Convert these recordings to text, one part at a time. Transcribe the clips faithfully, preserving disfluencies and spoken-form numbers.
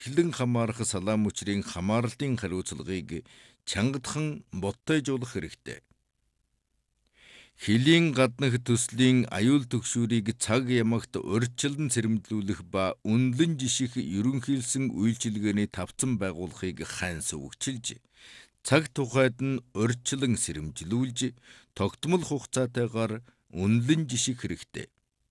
Эхлэн хамаарах салаан мөчрийн хамаарлын хариуцлагыг чангадхан боттойжуулах хэрэгтэй. Хилийн гаднах төслийн аюул түгшүүрийг цаг ямагт урьдчилан цэрэмдлүүлэх ба үнэлэн жиших ерөнхийлсөн үйлчилгээний тавцан байгуулахыг Хайнс өгчилж, цаг тухайд нь урьдчилан сэрэмжлүүлж, тогтмол хугацаатайгаар үнэлэн жиших хэрэгтэй.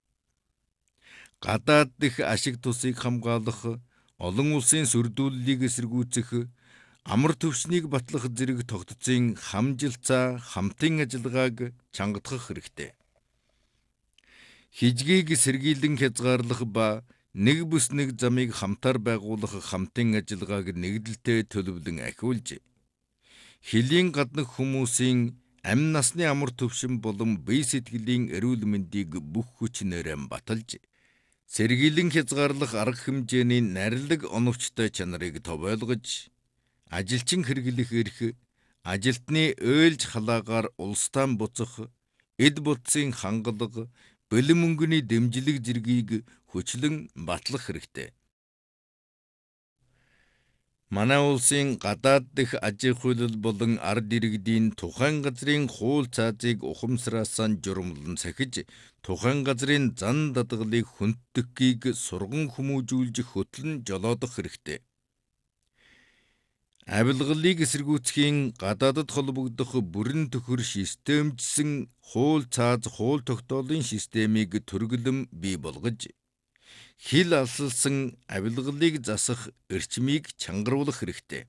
Гадаад дэх ашиг тусыг хамгаалах, олон улсын сүрдүүллийг эсэргүүцэх, амар төвчнийг батлах зэрэг тогтцын хамжилтаа хамтын ажиллагааг чангадах хэрэгтэй. Хижгийг сэргийлэн хязгаарлах ба нэг бүс нэг замыг хамтаар байгуулах хамтын ажиллагааг нэгдэлтэй төлөвлөн ахиулж, хилийн гаднах хүмүүсийн амь насны амар төвшин болон бие сэтгэлийн эрүүл мэндийг бүх хүчнээр баталж, сэргийлэн хязгаарлах арга хэмжээний нарилэг оновчтой чанарыг тов ойлгож, ажилчин хэрэглэх эрх, ажилтны ойлж халаагаар улстан буцах, эд будсын хангалга, бэлэн мөнгөний дэмжлэг зэргийг хүчлэн батлах хэрэгтэй. Манай улсын гадаад дэх аж ахуйлал болон ард иргэдийн тухайн газрын хууль цаазыг ухамсараасан журмлан сахиж, тухайн газрын зан дадгалыг хүнддэхийг сурган хүмүүжүүлж хөтлөн жолоодох хэрэгтэй. Авилгалыг эсэргүүцхийн гадаадад холбогдох бүрэн төхөр системжсэн хууль цааз хууль тогтоолын системийг түргэлэн бий болгож, хил алсалсан авилгалыг засах эрчмийг чангаруулах хэрэгтэй.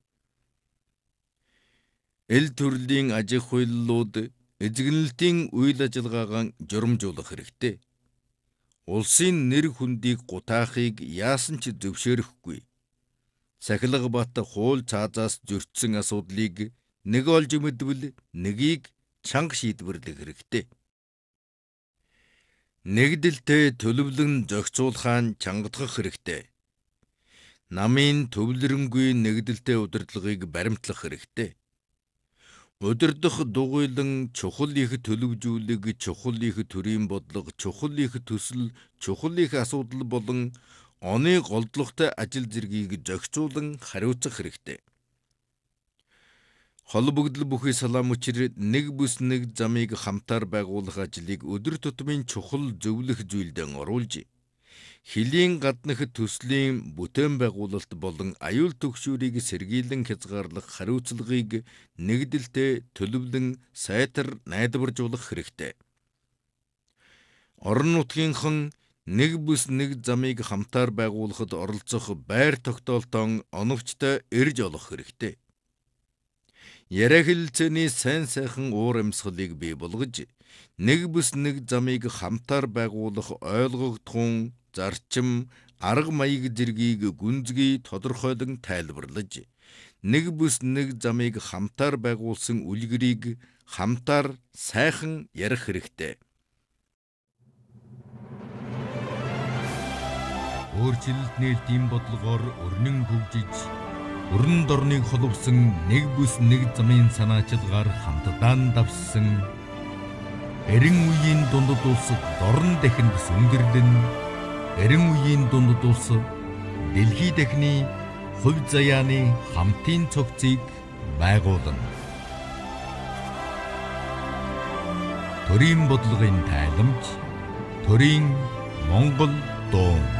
Эл төрлийн аж ахуйллууд эзэгнэлтийн үйл ажиллагаагаа журамжуулах хэрэгтэй. Улсын нэр хүндийг гутаахыг яасан ч зөвшөөрөхгүй. Сахилга бат хууль цаазаас зөрчсөн асуудлыг нэг олж мэдвэл нэгийг чанга шийдвэрлэх хэрэгтэй. Нэгдэлтэй төлөвлөн зохицуулахаа чангадах хэрэгтэй. Намын төвлөрөнгүй нэгдэлтэй удирдлагыг баримтлах хэрэгтэй. Удирдах дугуйлан чухал их төлөвжүүлэг, чухал их төрийн бодлого, чухал их төсөл, чухал их асуудал болон оны голдлогтой ажил зэргийг зохицуулан хариуцах хэрэгтэй. Холбогдол бүхий салаан мөчир нэг бүс нэг замыг хамтаар байгуулах ажлыг өдөр тутмын чухал зөвлөх зүйлдэн оруулж, хилийн гаднах төслийн бүтээн байгуулалт болон аюул түгшүүрийг сэргийлэн хязгаарлах хариуцлагыг нэгдэлтэй төлөвлөн сайтар найдваржуулах хэрэгтэй. Орон нутгийнхан нэг бүс нэг замыг хамтаар байгуулахад оролцох байр тогтоолтон оновчтой ирж олох хэрэгтэй. Яриа хэлэлцээний сайн сайхан уур амьсгалыг бий болгож, нэг бүс нэг замыг хамтаар байгуулах ойлгогдхон зарчим, арга маяг зэргийг гүнзгий тодорхойлон тайлбарлаж, нэг бүс нэг замыг хамтаар байгуулсан үлгэрийг хамтаар сайхан ярих хэрэгтэй. Өөрчлөлт нээлтийн бодлогоор өрнөн хөгжиж, өрн дорныг холбосон нэг бүс нэг замын санаачилгаар хамтдаан давссан эрен үеийн дундад улс дорн дахинд сүнгэрлэн, эрен үеийн дундад улс дэлхий дахины хувь заяаны хамтын цогцыг байгуулна. Төрийн бодлогын тайламж, төрийн Монгол дуу.